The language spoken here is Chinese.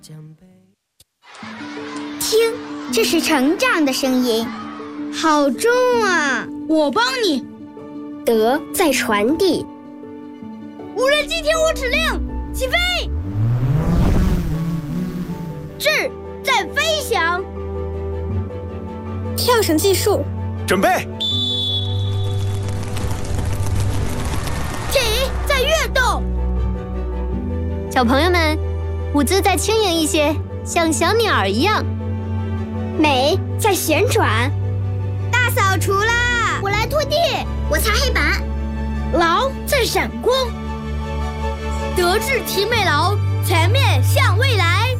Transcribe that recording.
听，这是成长的声音，好重啊！ 我帮你。 德在传递。 无人机听我指令，起飞！智在飞翔。 跳绳计数， 准备。 体在跃动。 小朋友们，舞姿再轻盈一些，像小鸟一样。 美在旋转。 大扫除啦！ 我来拖地， 我擦黑板。 劳在闪光。德智体美劳，全面向未来。